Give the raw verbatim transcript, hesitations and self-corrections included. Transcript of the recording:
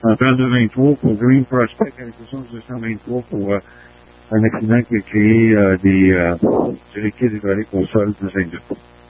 en trente-deux vingt-trois pour Green Prospect, avec le deux cent vingt-trois pour euh, un accident qui a créé euh, des, euh, des liquides hydrauliques au sol de Saint-Denis.